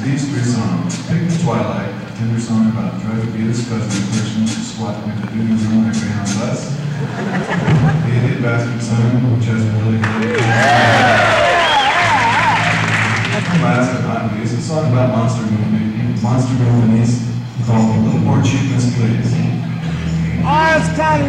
these three songs. Pick the Twilight, a tender song about a drug abuse causing a person to squat with the duty room at Greyhound bus. The Idiot Bastard Song, which has a really good last but not least, a song about monster movies called A Little More Cheapness, Please.